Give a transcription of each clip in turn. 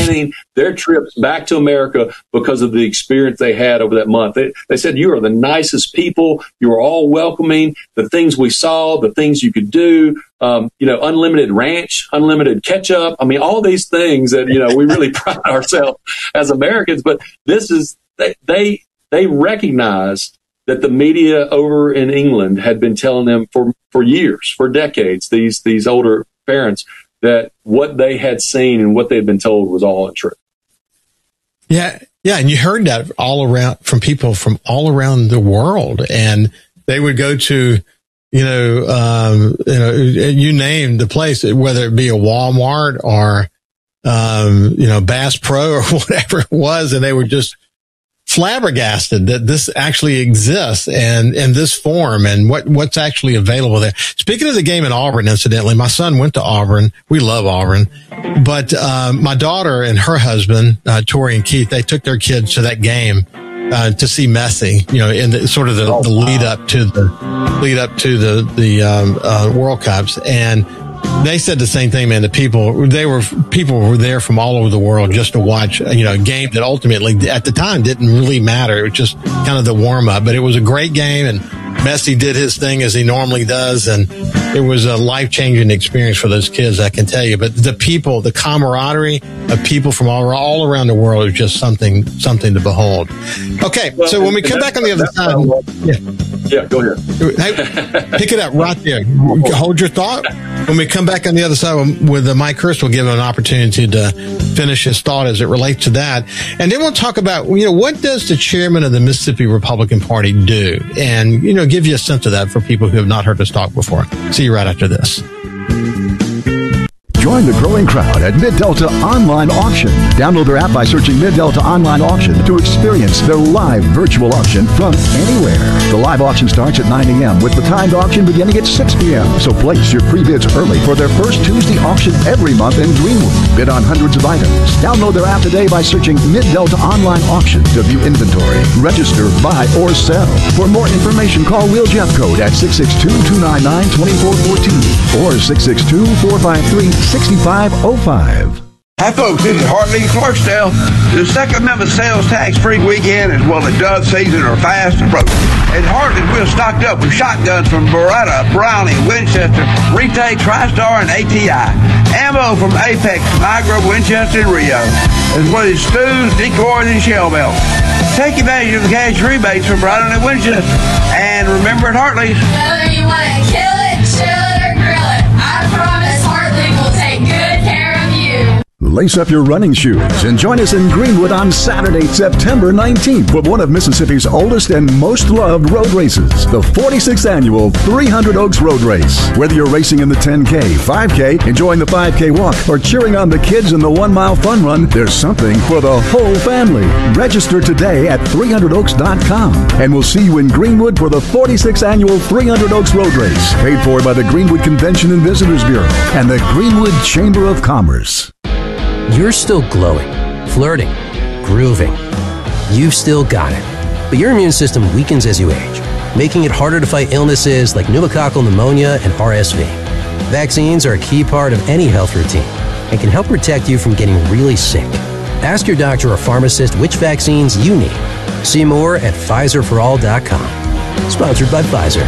planning their trips back to America because of the experience they had over that month. They said, you are the nicest people. You are all welcoming. The things we saw, the things you could do, unlimited ranch, unlimited ketchup. I mean, all these things that, we really pride ourselves as Americans. But this is, they recognized that the media over in England had been telling them for years, for decades, these older parents, that what they had seen and what they had been told was all untrue. Yeah. Yeah. And you heard that all around from people from all around the world. And they would go to, you name the place, whether it be a Walmart or, Bass Pro or whatever it was. And they were just flabbergasted that this actually exists and in this form and what's actually available there. Speaking of the game in Auburn, incidentally, my son went to Auburn. We love Auburn, but my daughter and her husband, Tori and Keith, they took their kids to that game to see Messi, in the sort of the lead up to the World Cups. And they said the same thing, man. The people were there from all over the world just to watch, a game that ultimately at the time didn't really matter. It was just kind of the warm up, but it was a great game, and Messi did his thing as he normally does. And it was a life-changing experience for those kids, I can tell you. But the people, the camaraderie of people from all around the world is just something to behold. Okay. So when we come back on the other side. Yeah, go ahead. Hey, pick it up right there. Hold your thought. When we come back on the other side with Mike Hurst, we'll give him an opportunity to finish his thought as it relates to that. And then we'll talk about, what does the chairman of the Mississippi Republican Party do? And, give you a sense of that for people who have not heard us talk before. See you right after this. Join the growing crowd at Mid-Delta Online Auction. Download their app by searching Mid-Delta Online Auction to experience their live virtual auction from anywhere. The live auction starts at 9 a.m. with the timed auction beginning at 6 p.m. So place your pre-bids early for their first Tuesday auction every month in Greenwood. Bid on hundreds of items. Download their app today by searching Mid-Delta Online Auction to view inventory, register, buy, or sell. For more information, call Will Jeffcoat at 662-299-2414 or 662-453-6505. Hi folks, this is Hartley Clarksdale. The Second Amendment sales tax-free weekend is well, the dove season are fast approaching. At Hartley, we're stocked up with shotguns from Beretta, Browning, Winchester, Retake, TriStar, and ATI. Ammo from Apex, Niagara, Winchester, and Rio, as well as stews, decoys, and shell belts. Take advantage of the cash rebates from Browning and Winchester. And remember at Hartley's, whether you want to kill it, chill it, or grill it, I promise Hartley will take good care of you. Lace up your running shoes and join us in Greenwood on Saturday, September 19th for one of Mississippi's oldest and most loved road races, the 46th annual 300 Oaks Road Race. Whether you're racing in the 10K, 5K, enjoying the 5K walk, or cheering on the kids in the 1-mile fun run, there's something for the whole family. Register today at 300oaks.com, and we'll see you in Greenwood for the 46th annual 300 Oaks Road Race, paid for by the Greenwood Convention and Visitors Bureau and the Greenwood Chamber of Commerce. You're still glowing, flirting, grooving. You've still got it. But your immune system weakens as you age, making it harder to fight illnesses like pneumococcal pneumonia and RSV. Vaccines are a key part of any health routine and can help protect you from getting really sick. Ask your doctor or pharmacist which vaccines you need. See more at PfizerForAll.com. Sponsored by Pfizer.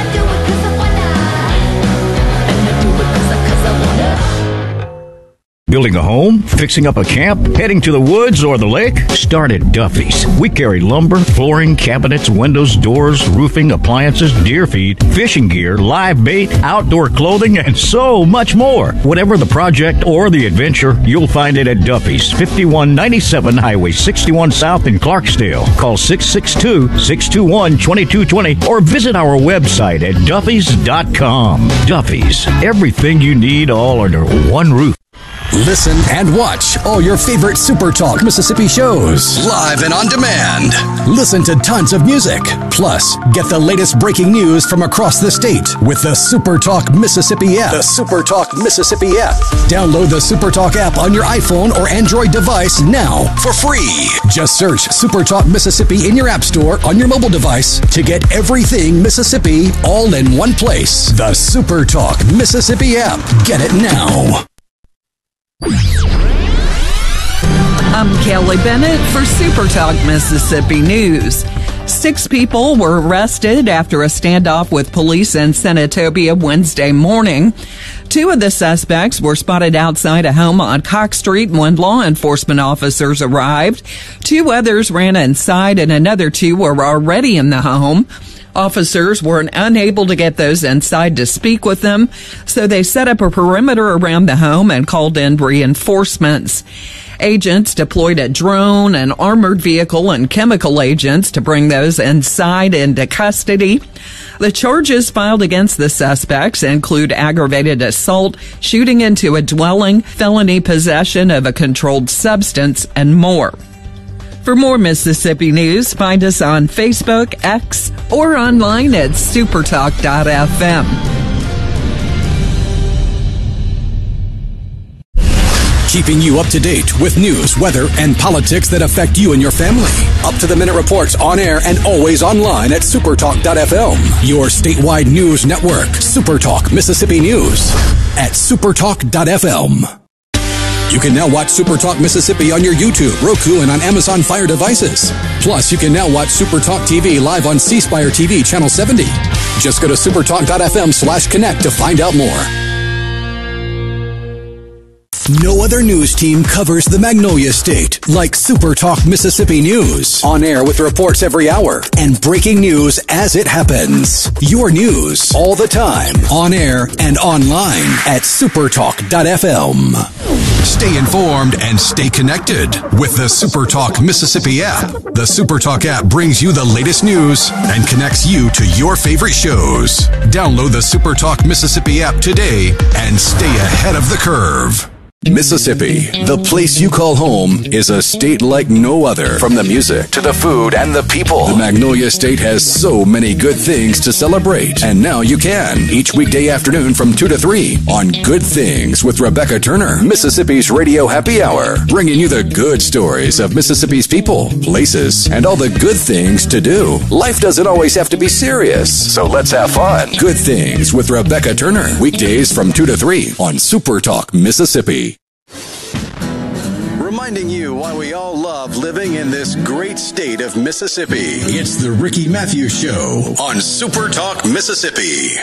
Building a home? Fixing up a camp? Heading to the woods or the lake? Start at Duffy's. We carry lumber, flooring, cabinets, windows, doors, roofing, appliances, deer feed, fishing gear, live bait, outdoor clothing, and so much more. Whatever the project or the adventure, you'll find it at Duffy's, 5197 Highway 61 South in Clarksdale. Call 662-621-2220 or visit our website at duffys.com. Duffy's, everything you need all under one roof. Listen and watch all your favorite Super Talk Mississippi shows live and on demand. Listen to tons of music. Plus, get the latest breaking news from across the state with the Super Talk Mississippi app. The Super Talk Mississippi app. Download the Super Talk app on your iPhone or Android device now for free. Just search Super Talk Mississippi in your app store on your mobile device to get everything Mississippi all in one place. The Super Talk Mississippi app. Get it now. I'm Kelly Bennett for Super Talk Mississippi News. 6 people were arrested after a standoff with police in Senatobia Wednesday morning. 2 of the suspects were spotted outside a home on Cox Street when law enforcement officers arrived. 2 others ran inside and another 2 were already in the home. Officers were unable to get those inside to speak with them, so they set up a perimeter around the home and called in reinforcements. Agents deployed a drone, an armored vehicle, and chemical agents to bring those inside into custody. The charges filed against the suspects include aggravated assault, shooting into a dwelling, felony possession of a controlled substance, and more. For more Mississippi news, find us on Facebook, X, or online at supertalk.fm. Keeping you up to date with news, weather, and politics that affect you and your family. Up-to-the-minute reports on air and always online at supertalk.fm. Your statewide news network, Supertalk Mississippi News at supertalk.fm. You can now watch Supertalk Mississippi on your YouTube, Roku, and on Amazon Fire devices. Plus, you can now watch Supertalk TV live on C Spire TV Channel 70. Just go to supertalk.fm/connect to find out more. No other news team covers the Magnolia State like Supertalk Mississippi News. On air with reports every hour and breaking news as it happens. Your news all the time. On air and online at supertalk.fm. Stay informed and stay connected with the Supertalk Mississippi app. The Supertalk app brings you the latest news and connects you to your favorite shows. Download the Supertalk Mississippi app today and stay ahead of the curve. Mississippi, the place you call home, is a state like no other. From the music to the food and the people, the Magnolia State has so many good things to celebrate. And now you can, each weekday afternoon from 2 to 3 on Good Things with Rebecca Turner, Mississippi's Radio Happy Hour, bringing you the good stories of Mississippi's people, places, and all the good things to do. Life doesn't always have to be serious, so let's have fun. Good Things with Rebecca Turner, weekdays from 2 to 3 on Supertalk Mississippi. Reminding you why we all love living in this great state of Mississippi. It's the Ricky Matthews Show on Super Talk Mississippi.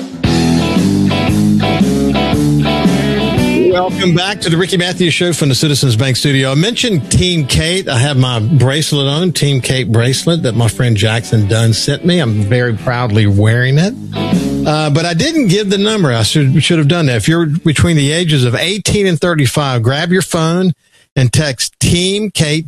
Welcome back to the Ricky Matthews Show from the Citizens Bank Studio. I mentioned Team Kate. I have my bracelet on, Team Kate bracelet that my friend Jackson Dunn sent me. I'm very proudly wearing it. But I didn't give the number. I should have done that. If you're between the ages of 18 and 35, grab your phone and text Team Kate,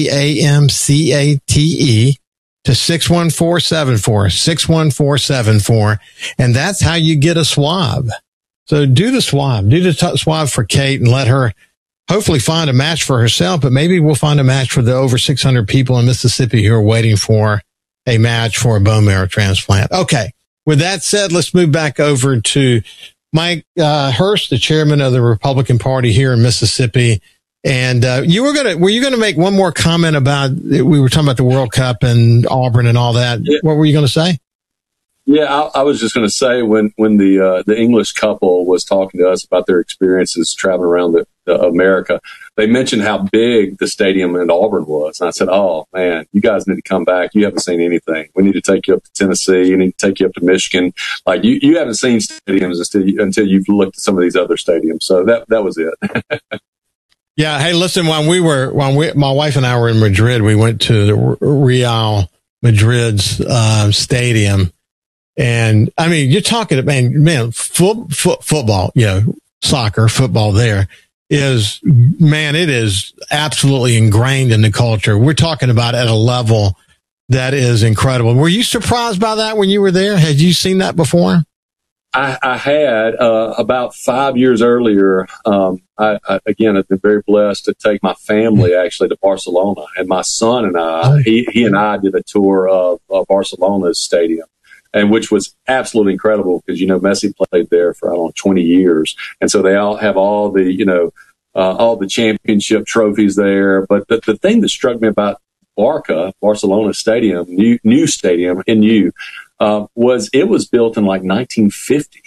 TEAMCATE, to 61474, 61474. And that's how you get a swab. So do the swab. Do the swab for Kate and let her hopefully find a match for herself, but maybe we'll find a match for the over 600 people in Mississippi who are waiting for a match for a bone marrow transplant. Okay. With that said, let's move back over to Mike Hurst, the chairman of the Republican Party here in Mississippi. And were you going to make one more comment about, we were talking about the World Cup and Auburn and all that. Yeah. What were you going to say? Yeah, I was just going to say when the English couple was talking to us about their experiences traveling around America, they mentioned how big the stadium in Auburn was. And I said, oh, man, you guys need to come back. You haven't seen anything. We need to take you up to Tennessee. We need to take you up to Michigan. Like, you haven't seen stadiums until you've looked at some of these other stadiums. So that was it. Yeah. Hey, listen, when my wife and I were in Madrid, we went to the Real Madrid's stadium. And I mean, you're talking, man, football, soccer, football there is, man, it is absolutely ingrained in the culture. We're talking about at a level that is incredible. Were you surprised by that when you were there? Had you seen that before? I had, about 5 years earlier. I've been very blessed to take my family actually to Barcelona, and my son and I, he and I did a tour of Barcelona's stadium. And which was absolutely incredible because, Messi played there for, 20 years. And so they all have all the championship trophies there. But the thing that struck me about Barcelona Stadium, new stadium was it was built in like 1950.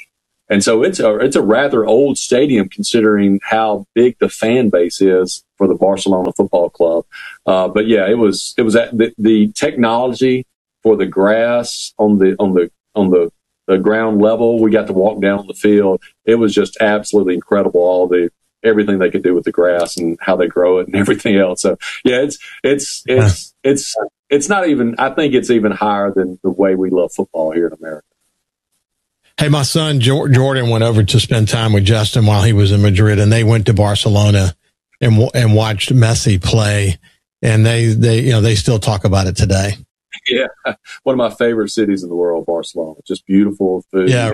And so it's a rather old stadium considering how big the fan base is for the Barcelona Football Club. But yeah, it was at the technology for the grass on the ground level. We got to walk down the field. It was just absolutely incredible. Everything they could do with the grass and how they grow it and everything else. So yeah, it's not even, I think it's even higher than the way we love football here in America. Hey, my son Jordan went over to spend time with Justin while he was in Madrid, and they went to Barcelona and watched Messi play, and they still talk about it today. Yeah, one of my favorite cities in the world, Barcelona. Just beautiful food. Yeah,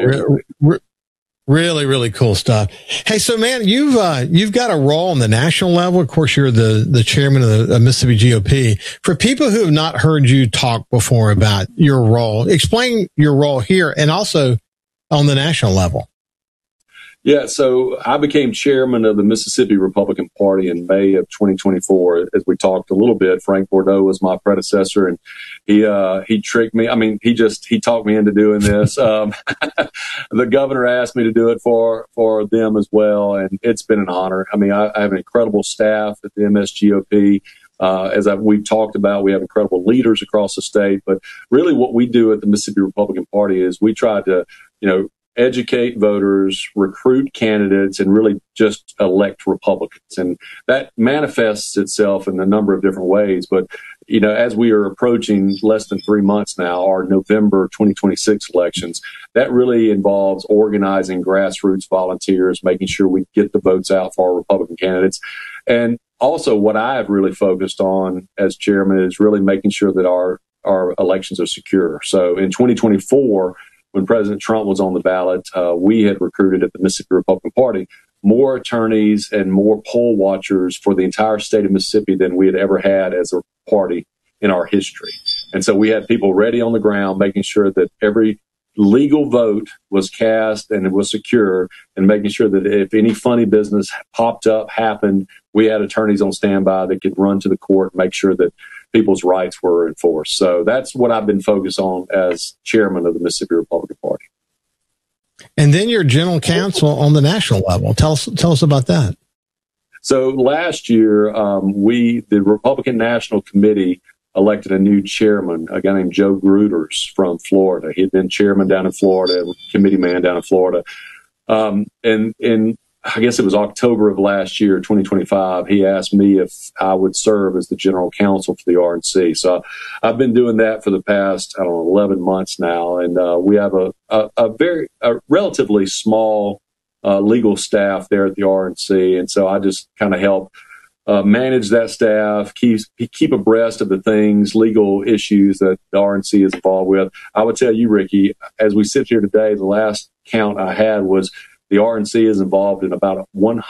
really, really cool stuff. Hey, so man, you've got a role on the national level. Of course, you're the chairman of the Mississippi GOP. For people who have not heard you talk before about your role, explain your role here and also on the national level. Yeah, so I became chairman of the Mississippi Republican Party in May of 2024. As we talked a little bit, Frank Bordeaux was my predecessor, and he tricked me. I mean, he talked me into doing this. The governor asked me to do it for them as well, and it's been an honor. I mean, I have an incredible staff at the MSGOP. We've talked about, we have incredible leaders across the state, but really what we do at the Mississippi Republican Party is we try to, educate voters, recruit candidates, and really just elect Republicans. And that manifests itself in a number of different ways. But, as we are approaching less than 3 months now, our November 2026 elections, that really involves organizing grassroots volunteers, making sure we get the votes out for our Republican candidates. And also what I have really focused on as chairman is really making sure that our elections are secure. So in 2024, when President Trump was on the ballot, we had recruited at the Mississippi Republican Party more attorneys and more poll watchers for the entire state of Mississippi than we had ever had as a party in our history. And so we had people ready on the ground, making sure that every legal vote was cast and it was secure, and making sure that if any funny business happened, we had attorneys on standby that could run to the court and make sure that people's rights were enforced. So that's what I've been focused on as chairman of the Mississippi Republican Party. And then you're general counsel on the national level. Tell us about that. So last year, the Republican National Committee elected a new chairman, a guy named Joe Gruters from Florida. He had been chairman down in Florida, committee man down in Florida. And I guess it was October of last year, 2025, he asked me if I would serve as the general counsel for the RNC. So I've been doing that for the past, 11 months now. And we have a relatively small legal staff there at the RNC. And so I just kind of help manage that staff, keep abreast of the things, legal issues that the RNC is involved with. I would tell you, Ricky, as we sit here today, the last count I had was the RNC is involved in about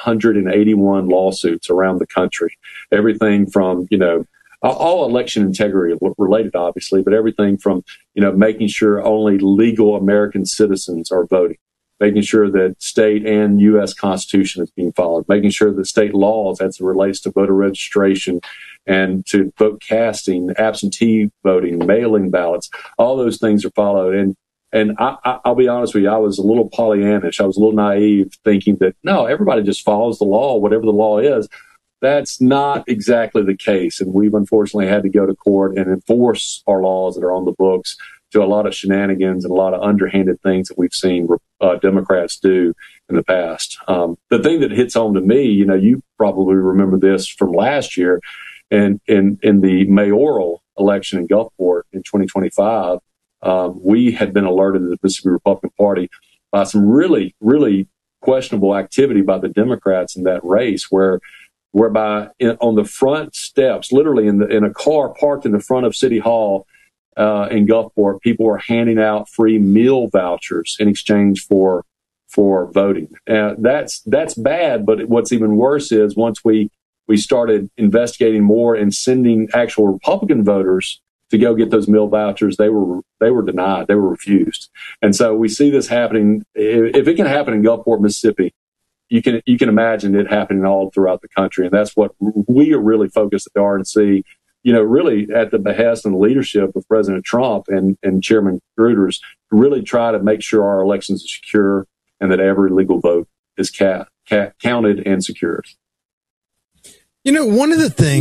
181 lawsuits around the country. Everything from, all election integrity related, obviously, but everything from, making sure only legal American citizens are voting, making sure that state and U.S. Constitution is being followed, making sure that state laws as it relates to voter registration and to vote casting, absentee voting, mailing ballots, all those things are followed. And I'll be honest with you, I was a little Pollyannish. I was a little naive, thinking that, no, everybody just follows the law, whatever the law is. That's not exactly the case. And we've unfortunately had to go to court and enforce our laws that are on the books to a lot of shenanigans and a lot of underhanded things that we've seen Democrats do in the past. The thing that hits home to me, you probably remember this from last year, and in the mayoral election in Gulfport in 2025, we had been alerted to the Mississippi Republican Party by some really, really questionable activity by the Democrats in that race, whereby on the front steps, literally in a car parked in the front of City Hall in Gulfport, people were handing out free meal vouchers in exchange for voting. That's bad, but what's even worse is once we started investigating more and sending actual Republican voters to go get those meal vouchers, they were denied. They were refused. And so we see this happening. If it can happen in Gulfport, Mississippi, you can imagine it happening all throughout the country. And that's what we are really focused at the RNC, really at the behest and leadership of President Trump and Chairman Gruters, to really try to make sure our elections are secure and that every legal vote is counted and secured. You know, one of the things